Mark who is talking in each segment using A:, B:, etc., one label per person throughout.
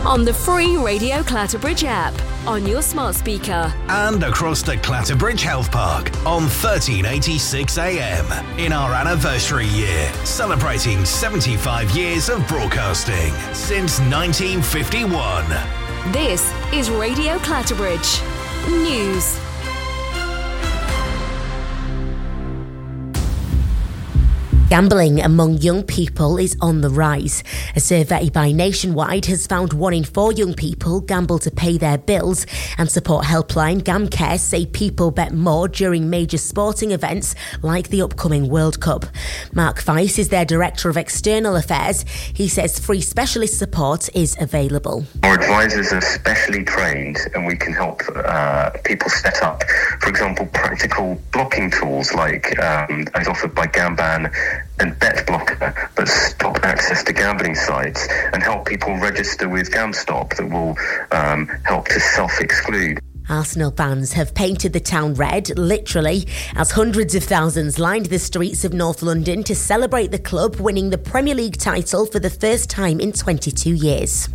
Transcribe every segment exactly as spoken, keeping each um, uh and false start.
A: on the free Radio Clatterbridge app, on your smart speaker,
B: and across the Clatterbridge Health Park on thirteen eighty-six A M in our anniversary year, celebrating seventy-five years of broadcasting since nineteen fifty-one.
A: This is Radio Clatterbridge News.
C: Gambling among young people is on the rise. A survey by Nationwide has found one in four young people gamble to pay their bills, and support helpline GamCare say people bet more during major sporting events like the upcoming World Cup. Mark Weiss is their Director of External Affairs. He says free specialist support is available.
D: Our advisors are specially trained, and we can help uh, people set up, for example, practical blocking tools like um, as offered by Gamban and Bet Blocker that stop access to gambling sites, and help people register with GamStop that will um, help to self-exclude.
C: Arsenal fans have painted the town red, literally, as hundreds of thousands lined the streets of North London to celebrate the club winning the Premier League title for the first time in twenty-two years.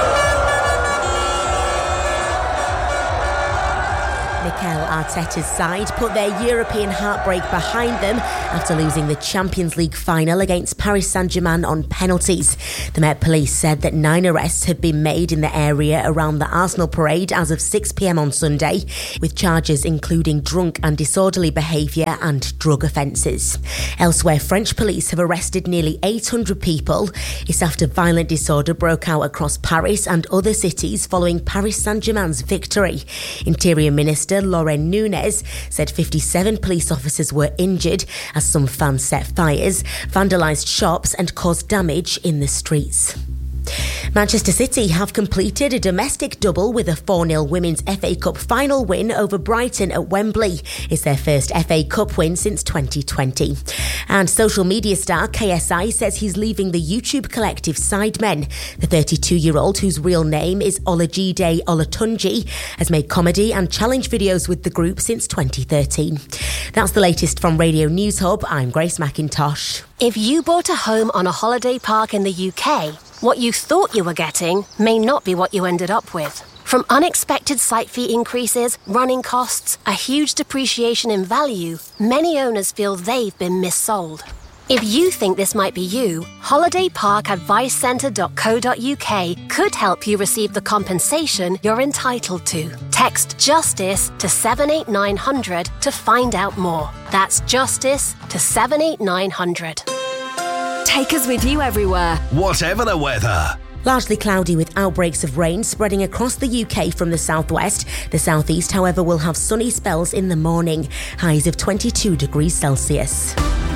C: Mikel Arteta's side put their European heartbreak behind them after losing the Champions League final against Paris Saint-Germain on penalties. The Met Police said that nine arrests had been made in the area around the Arsenal parade as of six p.m. on Sunday, with charges including drunk and disorderly behaviour and drug offences. Elsewhere, French police have arrested nearly eight hundred people. It's after violent disorder broke out across Paris and other cities following Paris Saint-Germain's victory. Interior Minister Lauren Nunes said fifty-seven police officers were injured as some fans set fires, vandalised shops and caused damage in the streets. Manchester City have completed a domestic double with a four nil Women's F A Cup final win over Brighton at Wembley. It's their first F A Cup win since twenty twenty. And social media star K S I says he's leaving the YouTube collective Sidemen. The thirty-two-year-old, whose real name is Olajide Olatunji, has made comedy and challenge videos with the group since twenty thirteen. That's the latest from Radio News Hub. I'm Grace McIntosh.
E: If you bought a home on a holiday park in the U K, what you thought you were getting may not be what you ended up with. From unexpected site fee increases, running costs, a huge depreciation in value, many owners feel they've been missold. If you think this might be you, holiday park advice centre dot co dot uk could help you receive the compensation you're entitled to. Text JUSTICE to seven eight nine hundred to find out more. That's JUSTICE to seven eight nine hundred.
A: Take us with you everywhere,
B: whatever the weather.
C: Largely cloudy with outbreaks of rain spreading across the U K from the southwest. The southeast, however, will have sunny spells in the morning. Highs of twenty-two degrees Celsius.